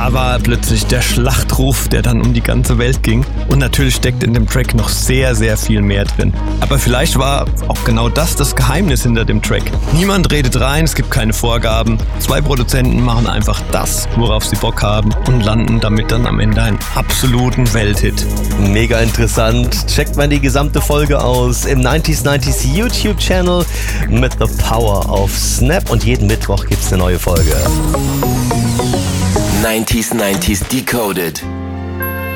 da war plötzlich der Schlachtruf, der dann um die ganze Welt ging. Und natürlich steckt in dem Track noch sehr, sehr viel mehr drin. Aber vielleicht war auch genau das Geheimnis hinter dem Track. Niemand redet rein, es gibt keine Vorgaben. 2 Produzenten machen einfach das, worauf sie Bock haben und landen damit dann am Ende einen absoluten Welthit. Mega interessant. Checkt mal die gesamte Folge aus im 90s YouTube-Channel mit The Power of Snap und jeden Mittwoch gibt's eine neue Folge. 90s Decoded.